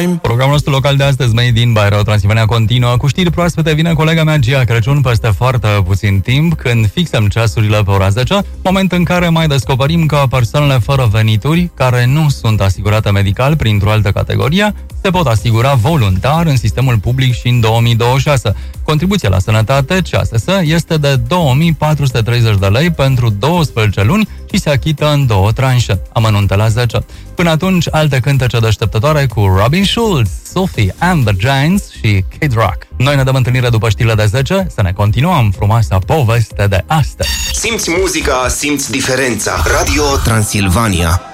Programul nostru local de astăzi, Made in Radio Transilvania, continuă. Cu știri proaspete vine colega mea Gia Crăciun peste foarte puțin timp, când fixăm ceasurile pe ora 10, moment în care mai descoperim că persoanele fără venituri, care nu sunt asigurate medical printr-o altă categorie, se pot asigura voluntar în sistemul public și în 2026. Contribuția la sănătate, CSS, este de 2430 de lei pentru 12 luni și se achită în 2 tranșe. Amănunte la 10. Până atunci, alte cântece deșteptătoare cu Robin Schulz, Sophie and the Giants și Kid Rock. Noi ne dăm întâlnire după știrile de 10, să ne continuăm frumoasa poveste de astăzi. Simți muzica, simți diferența. Radio Transilvania.